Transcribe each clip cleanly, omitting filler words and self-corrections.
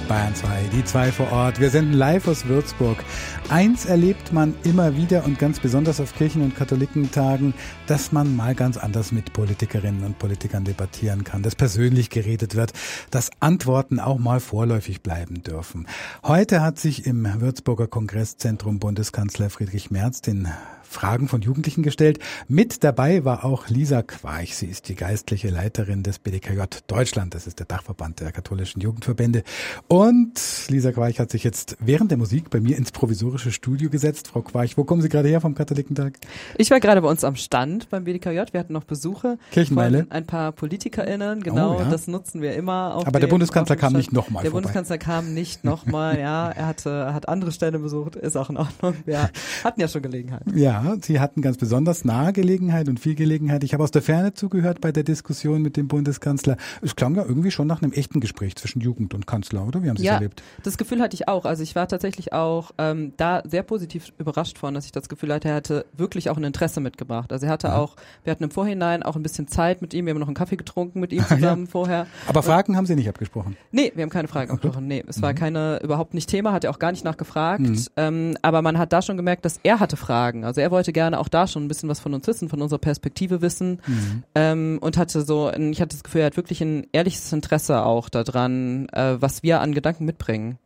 Bayern 2, die 2 vor Ort. Wir senden live aus Würzburg. Eins erlebt man immer wieder und ganz besonders auf Kirchen- und Katholikentagen, dass man mal ganz anders mit Politikerinnen und Politikern debattieren kann, dass persönlich geredet wird, dass Antworten auch mal vorläufig bleiben dürfen. Heute hat sich im Würzburger Kongresszentrum Bundeskanzler Friedrich Merz den Fragen von Jugendlichen gestellt. Mit dabei war auch Lisa Quaich. Sie ist die geistliche Leiterin des BDKJ Deutschland. Das ist der Dachverband der katholischen Jugendverbände. Und Lisa Quaich hat sich jetzt während der Musik bei mir ins provisorische Studio gesetzt. Frau Quaich, wo kommen Sie gerade her vom Katholikentag? Ich war gerade bei uns am Stand beim BDKJ. Wir hatten noch Besuche Kirchenmeile von ein paar PolitikerInnen. Genau, das nutzen wir immer. Aber der Bundeskanzler kam nicht nochmal vorbei. Der Bundeskanzler kam nicht nochmal, ja. Er hat andere Stellen besucht, ist auch in Ordnung. Wir hatten ja schon Gelegenheit. Ja, Sie hatten ganz besonders nahe Gelegenheit und viel Gelegenheit. Ich habe aus der Ferne zugehört bei der Diskussion mit dem Bundeskanzler. Es klang ja irgendwie schon nach einem echten Gespräch zwischen Jugend und Kanzler, oder? Wie haben Sie es erlebt? Ja, das Gefühl hatte ich auch. Also ich war tatsächlich auch da sehr positiv überrascht von, dass ich das Gefühl hatte, er hatte wirklich auch ein Interesse mitgebracht. Also er hatte wir hatten im Vorhinein auch ein bisschen Zeit mit ihm. Wir haben noch einen Kaffee getrunken mit ihm zusammen vorher. Aber Fragen haben Sie nicht abgesprochen? Nee, wir haben keine Fragen abgesprochen. Nee, es war überhaupt nicht Thema, hat er auch gar nicht nachgefragt. Aber man hat da schon gemerkt, dass er hatte Fragen. Also er wollte gerne auch da schon ein bisschen was von uns wissen, von unserer Perspektive wissen. Und hatte ich hatte das Gefühl, er hat wirklich ein ehrliches Interesse auch daran, was wir an Gedanken mitbringen.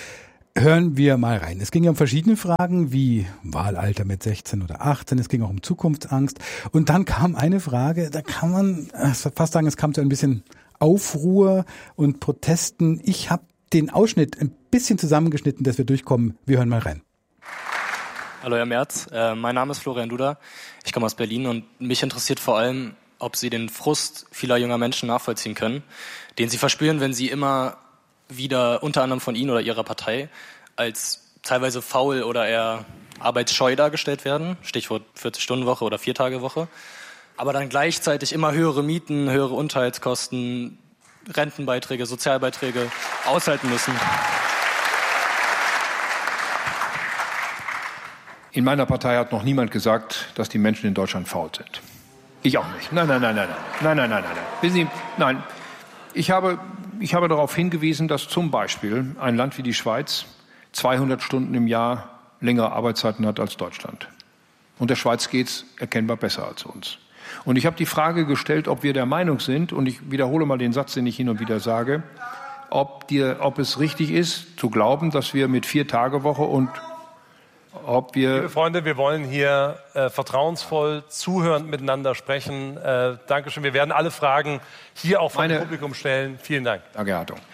Hören wir mal rein. Es ging ja um verschiedene Fragen, wie Wahlalter mit 16 oder 18. Es ging auch um Zukunftsangst. Und dann kam eine Frage, da kann man fast sagen, es kam zu ein bisschen Aufruhr und Protesten. Ich habe den Ausschnitt ein bisschen zusammengeschnitten, dass wir durchkommen. Wir hören mal rein. Hallo Herr Merz, mein Name ist Florian Duda, ich komme aus Berlin und mich interessiert vor allem, ob Sie den Frust vieler junger Menschen nachvollziehen können, den sie verspüren, wenn sie immer wieder unter anderem von Ihnen oder Ihrer Partei als teilweise faul oder eher arbeitsscheu dargestellt werden, Stichwort 40-Stunden-Woche oder 4-Tage-Woche, aber dann gleichzeitig immer höhere Mieten, höhere Unterhaltskosten, Rentenbeiträge, Sozialbeiträge aushalten müssen. In meiner Partei hat noch niemand gesagt, dass die Menschen in Deutschland faul sind. Ich auch nicht. Nein. Wissen Sie, nein. Ich habe darauf hingewiesen, dass zum Beispiel ein Land wie die Schweiz 200 Stunden im Jahr längere Arbeitszeiten hat als Deutschland. Und der Schweiz geht's erkennbar besser als uns. Und ich habe die Frage gestellt, ob wir der Meinung sind, und ich wiederhole mal den Satz, den ich hin und wieder sage, ob es richtig ist, zu glauben, dass wir mit 4-Tage-Woche und Liebe Freunde, wir wollen hier vertrauensvoll, zuhörend miteinander sprechen. Dankeschön. Wir werden alle Fragen hier auch vom Publikum stellen. Vielen Dank. Danke, Herr Hartung.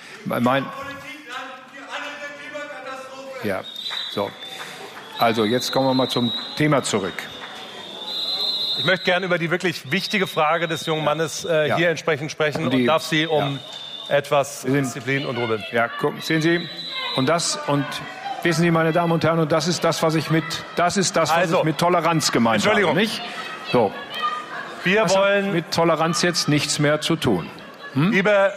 Ja, so. Also, jetzt kommen wir mal zum Thema zurück. Ich möchte gerne über die wirklich wichtige Frage des jungen Mannes hier entsprechend sprechen und darf Sie um etwas Disziplin und Ruhe bitten. Ja, gucken, sehen Sie, wissen Sie, meine Damen und Herren, und das ist das, was ich mit Toleranz gemeint habe, nicht? So. Wir wollen mit Toleranz jetzt nichts mehr zu tun. Liebe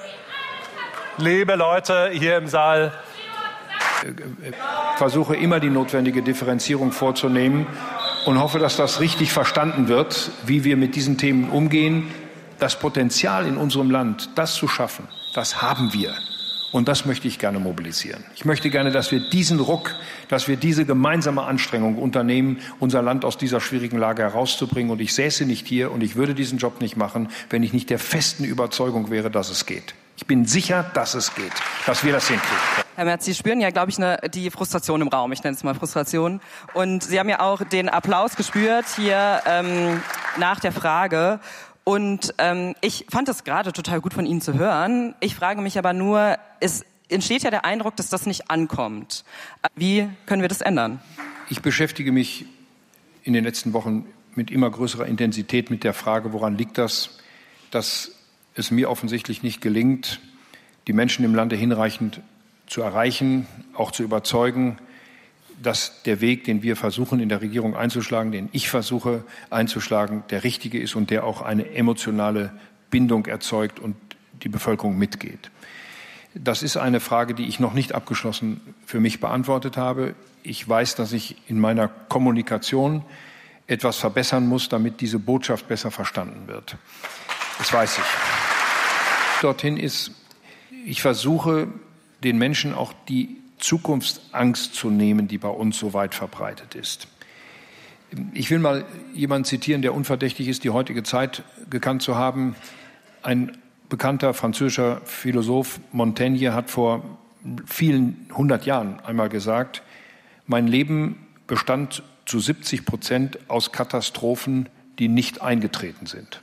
Leute hier im Saal. Versuche immer die notwendige Differenzierung vorzunehmen und hoffe, dass das richtig verstanden wird, wie wir mit diesen Themen umgehen. Das Potenzial in unserem Land, das zu schaffen, das haben wir. Und das möchte ich gerne mobilisieren. Ich möchte gerne, dass wir diesen Ruck, dass wir diese gemeinsame Anstrengung unternehmen, unser Land aus dieser schwierigen Lage herauszubringen. Und ich säße nicht hier und ich würde diesen Job nicht machen, wenn ich nicht der festen Überzeugung wäre, dass es geht. Ich bin sicher, dass es geht, dass wir das hinkriegen. Herr Merz, Sie spüren ja, glaube ich, die Frustration im Raum. Ich nenne es mal Frustration. Und Sie haben ja auch den Applaus gespürt hier nach der Frage. Und ich fand es gerade total gut von Ihnen zu hören. Ich frage mich aber nur, es entsteht ja der Eindruck, dass das nicht ankommt. Wie können wir das ändern? Ich beschäftige mich in den letzten Wochen mit immer größerer Intensität mit der Frage, woran liegt das, dass es mir offensichtlich nicht gelingt, die Menschen im Lande hinreichend zu erreichen, auch zu überzeugen, dass der Weg, den wir versuchen in der Regierung einzuschlagen, den ich versuche einzuschlagen, der richtige ist und der auch eine emotionale Bindung erzeugt und die Bevölkerung mitgeht. Das ist eine Frage, die ich noch nicht abgeschlossen für mich beantwortet habe. Ich weiß, dass ich in meiner Kommunikation etwas verbessern muss, damit diese Botschaft besser verstanden wird. Das weiß ich. Dorthin ist, ich versuche den Menschen auch die Zukunftsangst zu nehmen, die bei uns so weit verbreitet ist. Ich will mal jemanden zitieren, der unverdächtig ist, die heutige Zeit gekannt zu haben. Ein bekannter französischer Philosoph, Montaigne, hat vor vielen 100 Jahren einmal gesagt, mein Leben bestand zu 70% aus Katastrophen, die nicht eingetreten sind.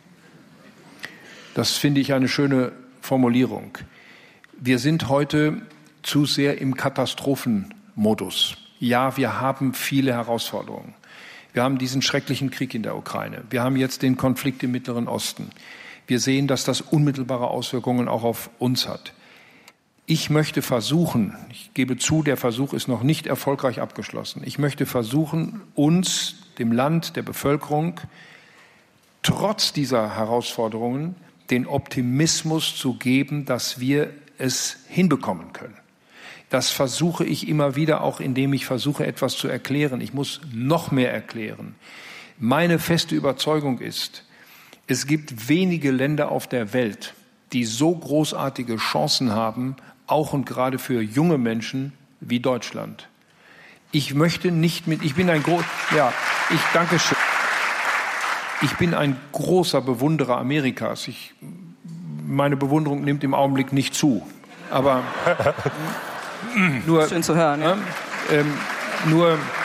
Das finde ich eine schöne Formulierung. Wir sind heute zu sehr im Katastrophenmodus. Ja, wir haben viele Herausforderungen. Wir haben diesen schrecklichen Krieg in der Ukraine. Wir haben jetzt den Konflikt im Mittleren Osten. Wir sehen, dass das unmittelbare Auswirkungen auch auf uns hat. Ich möchte versuchen, ich gebe zu, der Versuch ist noch nicht erfolgreich abgeschlossen. Ich möchte versuchen, uns, dem Land, der Bevölkerung, trotz dieser Herausforderungen den Optimismus zu geben, dass wir es hinbekommen können. Das versuche ich immer wieder, auch indem ich versuche, etwas zu erklären. Ich muss noch mehr erklären. Meine feste Überzeugung ist, es gibt wenige Länder auf der Welt, die so großartige Chancen haben, auch und gerade für junge Menschen wie Deutschland. Ich möchte nicht mit, ich bin ein großer Bewunderer Amerikas. Meine Bewunderung nimmt im Augenblick nicht zu. Aber nur, schön zu hören. Ja? Nur